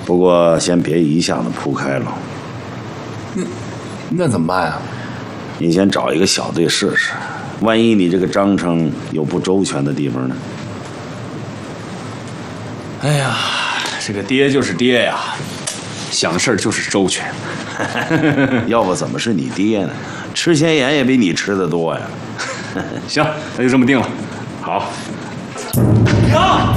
不过先别一下子铺开了。 那怎么办啊？ 你先找一个小队试试，万一你这个章程有不周全的地方呢？ 哎呀，这个爹就是爹呀，想事儿就是周全。 要不怎么是你爹呢？吃咸盐也比你吃的多呀。 行，那就这么定了。 好。 停！